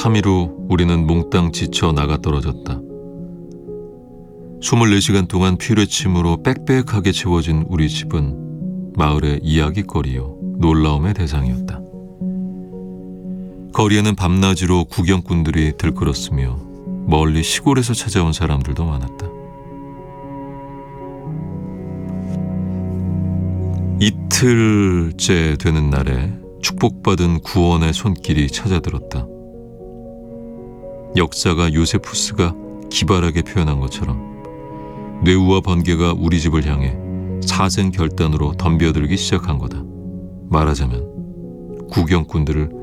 3일 후 우리는 몽땅 지쳐 나가 떨어졌다. 24시간 동안 피뢰침으로 빽빽하게 채워진 우리 집은 마을의 이야깃거리요 놀라움의 대상이었다. 거리에는 밤낮으로 구경꾼들이 들끓었으며 멀리 시골에서 찾아온 사람들도 많았다. 이틀째 되는 날에 축복받은 구원의 손길이 찾아들었다. 역사가 요세푸스가 기발하게 표현한 것처럼 뇌우와 번개가 우리 집을 향해 사생결단으로 덤벼들기 시작한 거다. 말하자면 구경꾼들을